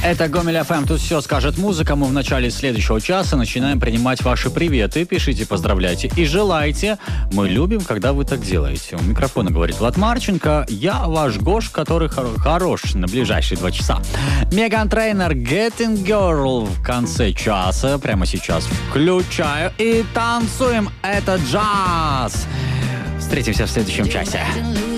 Это Гомель ФМ, тут все скажет музыка. Мы в начале следующего часа начинаем принимать ваши приветы. Пишите, поздравляйте и желайте. Мы любим, когда вы так делаете. У микрофона говорит Влад Марченко. Я ваш Гош, который хорош на ближайшие 2 часа. Меган Трейнер, Getting Girl в конце часа. Прямо сейчас включаю и танцуем. Это джаз. Встретимся в следующем часе.